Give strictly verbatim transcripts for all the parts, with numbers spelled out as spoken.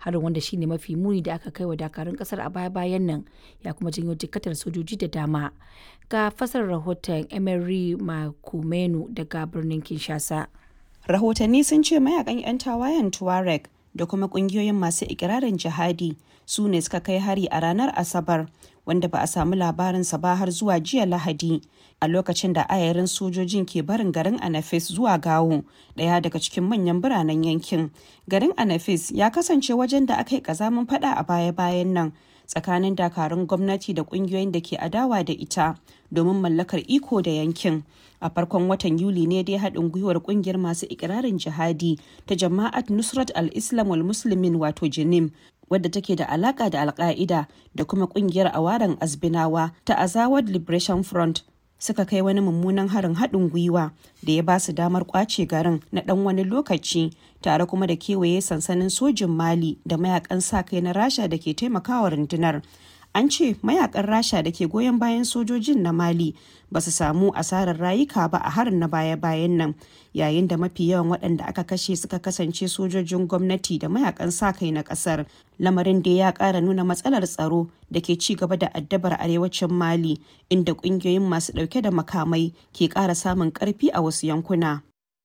Harin, wanda shine mafi muni da aka kai wa dakarun kasar a baya-bayan nan, ya kuma janyo jikkatar sojoji da dama. Ga fasar rahoton Emery Makumenu daga birnin Kinshasa. Rahotanni sun ce mayakan 'yan tawayen Tuareg da kuma kungiyoyin masu ikirarin jihadi su ne suka kai hari a ranar Asabar, wanda ba a samu labarinsa ba har zuwa jiya Lahadi, a lokacin da ayarin sojojin ke barin garin Anafis zuwa Gao, ɗaya daga cikin manyan biranen yankin. Garin Anafis ya kasance wajen da aka yi ƙazamin fada a baya-bayan nan tsakanin dakarun gwamnati da kungiyoyin da ke adawa da ita domin mallakar iko da yankin. A farkon watan Yuli ne dai haɗin gwiwar kungiyar masu ikirarin jihadi ta Jama'at Nusrat al-Islam wal Muslimin wato Jinim, wadda take da alaka da Al-Qaida da kuma kungiyar Awaran Azbinawa ta Azawad Liberation Front, suka kai wani mummunan harin haɗin gwiwa da ya ba su damar kwace garin na ɗan wani lokaci, tare kuma da kewaye sansanin sojin Mali da mayakan sa-kai na Rasha da ke taimakawa rundunar. An ce mayakan Rasha da ke goyon bayan sojojin na Mali ba su samu asarar rayuka ba a harin na baya-bayan nan, yayin da mafi yawan waɗanda aka kashe suka kasance sojojin gwamnati da mayakan sa-kai na ƙasar. Lamarin da ya ƙara nuna matsalar tsaro da ke ci gaba da addabar arewacin Mali, inda ƙungiyoyin masu ɗauke da makamai ke ƙara samun ƙarfi a wasu yankuna.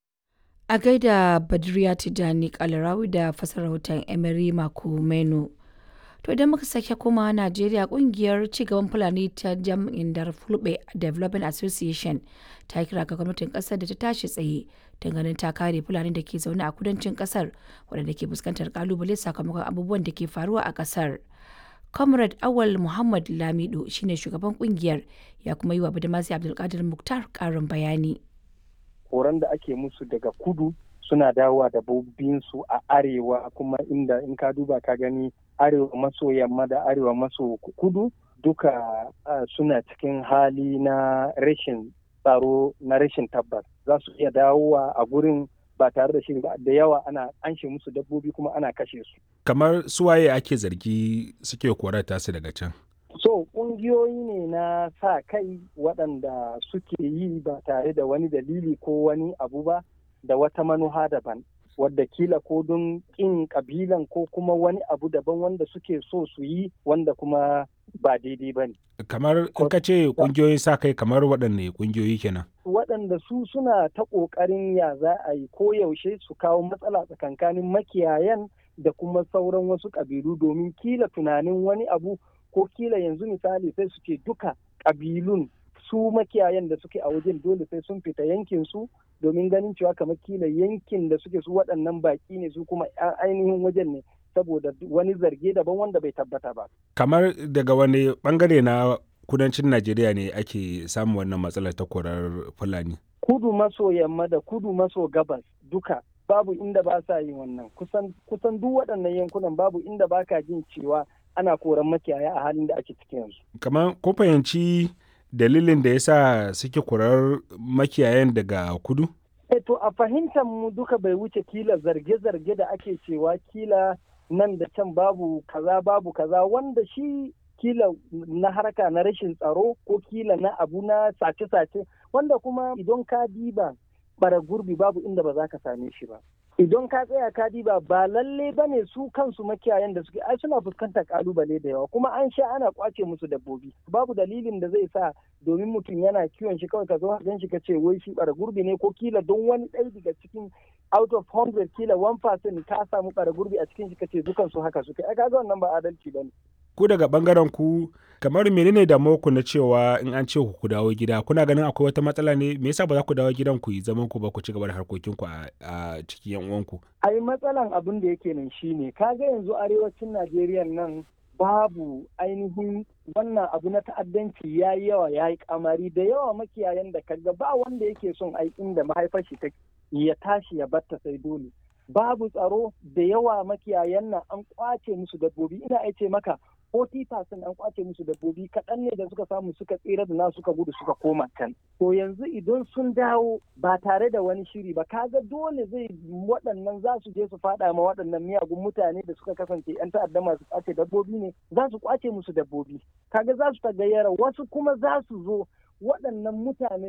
A gaida Badriya Tijani Kalarawi da fasar rahoton Emery Makumenu. To idan muka sake koma Najeriya, kungiyar cigaban Fulani ta jam'in Dar Fulbe Development Association ta kira ga gwamnatin kasar da ta tashi tsaye don ganin ta kare Fulani da ke zaune a kudancin kasar waɗanda ke fuskantar kalubale sakamakon abubuwan da ke faruwa a kasar. Comrade Awal Muhammad Lamido shine shugaban kungiyar, ya kuma yi wa Badamasi Abdulkadir Muktar karin bayani. Horon da ake musu daga kudu suna dawowa da su a arewa, kuma inda in ka duba ka gani arewa maso yamma da arewa maso kudu duka uh, suna cikin hali na rashin tsaro, na rashin tabbas. Za su iya dawowa a gurin ba tare da shiri ba, da yawa ana anshe musu dabbobi kuma ana kashe su. Kamar suwaye ake zargi suke korata su daga can? So ƙungiyoyi ne na sa kai waɗanda suke yi ba tare da wani dalili ko wani abu ba, da wata manuha daban, wadda kila ko don ƙin ƙabilan ko kuma wani abu daban wanda suke so su yi wanda kuma ba daidai ba ne. Kamar in ka ce ƙungiyoyin sa kai, kamar waɗanne ƙungiyoyi kenan? Waɗanda su suna ta ƙoƙarin ya za a yi ko yaushe su kawo matsala tsakankanin makiyayan da kuma sauran wasu ƙabilu, domin kila tunanin wani abu, ko kila yanzu misali sai su ce duka ƙabilun su makiyayan da suke a wajen dole sai sun fita yankin su, domin ganin cewa kamar kila yankin da suke su waɗannan baki ne, su kuma ainihin wajen ne, saboda wani zarge daban wanda bai tabbata ba. Kamar daga wani bangare na kudancin Najeriya ne ake samun wannan matsalar ta korar Fulani? Kudu maso yamma da kudu maso gabas duka babu inda ba sa yin wannan. Kusan kusan duk waɗannan yankunan babu inda ba ka jin cewa ana koran makiyaya a halin da ake ciki yanzu. Kamar ko fahimci dalilin da ya sa suke kurar makiyayan daga kudu? E to a fahimtar mu duka bai wuce kila zarge-zarge da ake cewa kila nan da can babu kaza babu kaza, wanda shi kila na harka na rashin tsaro ko kila na abu na sace-sace, wanda kuma idan ka diba bara gurbi babu inda ba za ka same shi ba. Idan ka tsaya ka diba ba lalle ba ne su kansu makiyayan da suke ai suna fuskantar kalubale da yawa, kuma an sha ana kwace musu dabbobi. Babu dalilin da zai sa domin mutum yana kiwon shi kawai ka zo gan shi ka ce wai shi bara gurbi ne, ko kila don wani ɗaya daga cikin out of hundred kila one percent ka samu bara gurbi a cikin shi ka ce dukan su haka suke. Ai kaga wannan ba adalci ba ne. Ku daga bangaren ku kamar menene da ku na cewa in an ce ku dawo gida, kuna ganin akwai wata matsala ne? Me yasa ba za ku dawo gidan ku yi zaman ku ba, ku ci gaba da harkokin ku a cikin yan uwanku? Ai matsalan abin da yake nan shine kaga yanzu arewacin Najeriya nan babu ainihin wannan abu na ta'addanci ya yi yawa, ya yi kamari da yawa. Makiyayan da kaga ba wanda yake son ai inda mahaifar shi take ya tashi ya batta sai dole. Babu tsaro da yawa, makiyayan nan an kwace musu dabbobi. Ina aice maka forty percent an kwace musu dabbobi, kaɗan ne da suka samu suka tsira da nasu suka gudu suka koma can. To yanzu idan sun dawo ba tare da wani shiri ba, kaga dole zai waɗannan za su je su faɗa ma waɗannan miyagun mutane da suka kasance 'yan ta'adda masu kwace dabbobi ne, za su kwace musu dabbobi. Kaga za su tagayyara, wasu kuma za su zo waɗannan mutanen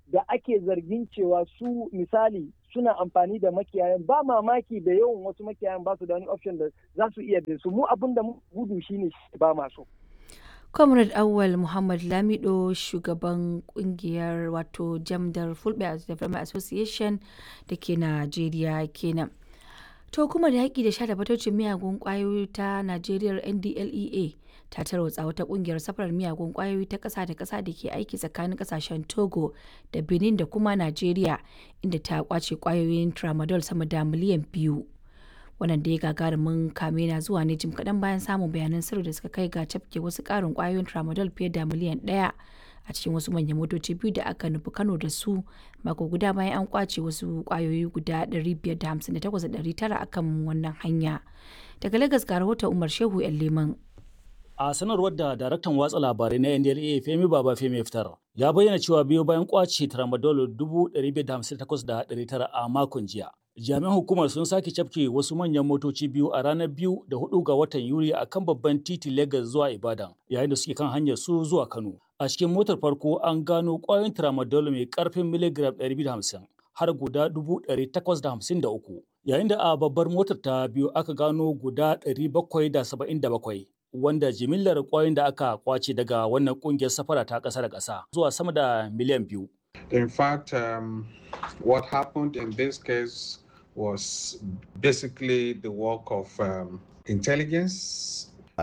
da ake zargin cewa su misali suna amfani da makiyayan, ba mamaki da yawan wasu makiyayan ba su da wani option da za su iya bin su. Mu abin da mu gudu shine ba masu. Comrade Awal Muhammad Lamido, shugaban kungiyar wato Jamdar Fulbe Development Association da ke Najeriya kenan. To kuma da yaƙi da sha da fatocin miyagun ƙwayoyi ta Najeriya N D L E A ta tarwatsa wata ƙungiyar safarar miyagun ƙwayoyi ta ƙasa da ƙasa da ke aiki tsakanin ƙasashen Togo da Benin da kuma Najeriya, inda ta ƙwace ƙwayoyin tramadol sama da miliyan biyu. Wannan da ya gagarumin kame na zuwa ne jim kaɗan bayan samun bayanan sirri da suka kai ga cafke wasu ƙarin ƙwayoyin tramadol fiye da miliyan ɗaya a cikin wasu manyan motoci biyu da aka nufi Kano da su mako guda bayan an kwace wasu ƙwayoyi guda ɗari biyar da hamsin da takwas da ɗari tara akan wannan hanya. Daga Lagos ga rahoton Umar Shehu ‘yan Leman. A sanarwar da daraktan watsa labarai na N D L E A Femi Baba Femi fitar ya bayyana cewa biyo bayan kwace tramadol dubu ɗari biyar da hamsin da takwas da ɗari tara a makon jiya. Jami'an hukumar sun sake cafke wasu manyan motoci biyu a ranar biyu da hudu ga watan Yuli a kan babban titi Lagos zuwa Ibadan yayin da suke kan hanyar su zuwa Kano. A cikin motar farko an gano ƙwayoyin tramadol mai ƙarfin miligram ɗari biyu da hamsin har guda dubu ɗari takwas da hamsin da uku, yayin da a babbar motar ta biyu aka gano guda ɗari bakwai da saba'in da bakwai. Wanda jimillar ƙwayoyin da aka kwace daga wannan ƙungiyar safara ta ƙasa da ƙasa zuwa sama da miliyan biyu. In fact, um, what happened in this case was basically the work of um, intelligence